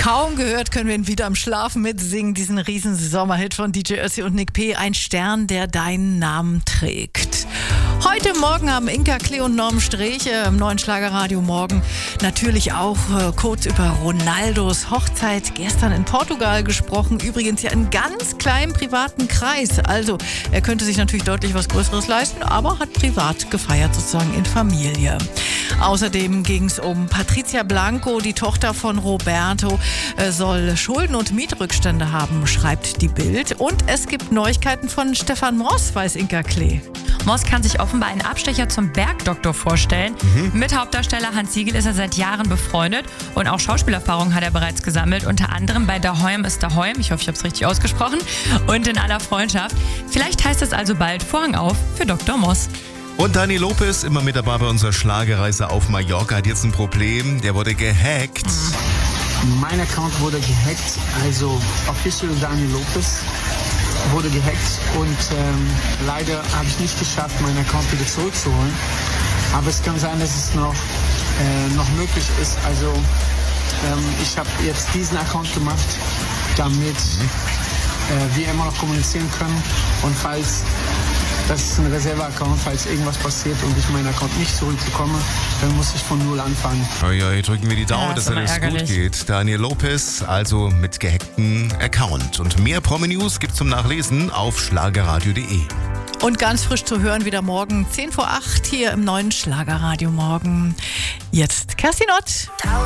Kaum gehört, können wir ihn wieder am Schlafen mitsingen. Diesen riesen Sommerhit von DJ Össi und Nick P. Ein Stern, der deinen Namen trägt. Heute Morgen haben Inka Klee und Norm Sträche im neuen Schlagerradio Morgen natürlich auch kurz über Ronaldos Hochzeit gestern in Portugal gesprochen. Übrigens ja in ganz kleinem privaten Kreis. Also er könnte sich natürlich deutlich was Größeres leisten, aber hat privat gefeiert, sozusagen in Familie. Außerdem ging es um Patricia Blanco, die Tochter von Roberto, soll Schulden und Mietrückstände haben, schreibt die Bild. Und es gibt Neuigkeiten von Stefan Moss, weiß Inka Klee. Moss kann sich offenbar einen Abstecher zum Bergdoktor vorstellen. Mit Hauptdarsteller Hans Siegel ist er seit Jahren befreundet und auch Schauspielerfahrung hat er bereits gesammelt, unter anderem bei Daheim ist Daheim, ich hoffe, ich habe es richtig ausgesprochen, und in aller Freundschaft. Vielleicht heißt es also bald Vorhang auf für Dr. Moss. Und Dani Lopez, immer mit dabei bei unserer Schlagerreise auf Mallorca, hat jetzt ein Problem, der wurde gehackt. Mein Account wurde gehackt, also Official Dani Lopez wurde gehackt und leider habe ich nicht geschafft, meinen Account wieder zurückzuholen. Aber es kann sein, dass es noch möglich ist. Also ich habe jetzt diesen Account gemacht, damit wir immer noch kommunizieren können. Und das ist ein Reserve-Account, falls irgendwas passiert und ich meinen Account nicht zurückbekomme, dann muss ich von null anfangen. Ja, drücken wir die Daumen, dass alles gut geht. Daniel Lopez, also mit gehacktem Account. Und mehr Promi-News gibt's zum Nachlesen auf schlagerradio.de. Und ganz frisch zu hören wieder morgen 7:50 hier im neuen Schlagerradio Morgen. Jetzt Kerstin Ott.